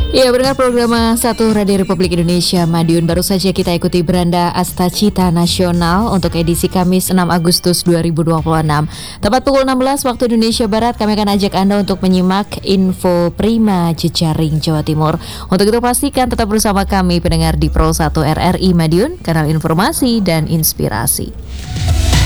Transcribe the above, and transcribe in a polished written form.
Ya, mendengar program Satu Radio Republik Indonesia Madiun, baru saja kita ikuti beranda Astacita Nasional untuk edisi Kamis 6 Agustus 2026. Tepat pukul 16 waktu Indonesia Barat, kami akan ajak Anda untuk menyimak info prima jejaring Jawa Timur. Untuk itu pastikan tetap bersama kami pendengar di Pro 1 RRI Madiun, kanal informasi dan inspirasi.